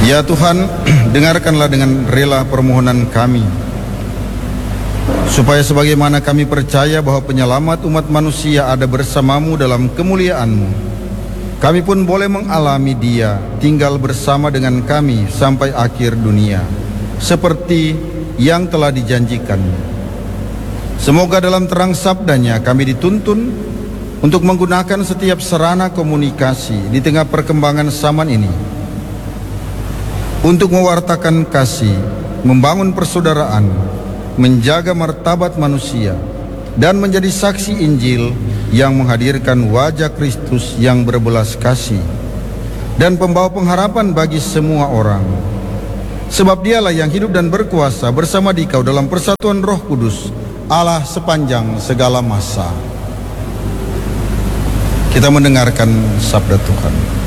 Ya Tuhan, dengarkanlah dengan rela permohonan kami, supaya sebagaimana kami percaya bahwa penyelamat umat manusia ada bersamamu dalam kemuliaan-Mu, kami pun boleh mengalami Dia tinggal bersama dengan kami sampai akhir dunia, seperti yang telah dijanjikan. Semoga dalam terang sabdanya kami dituntun untuk menggunakan setiap sarana komunikasi di tengah perkembangan zaman ini untuk mewartakan kasih, membangun persaudaraan, menjaga martabat manusia, dan menjadi saksi Injil yang menghadirkan wajah Kristus yang berbelas kasih dan pembawa pengharapan bagi semua orang. Sebab Dialah yang hidup dan berkuasa bersama Dikau dalam persatuan Roh Kudus, Allah sepanjang segala masa. Kita mendengarkan sabda Tuhan.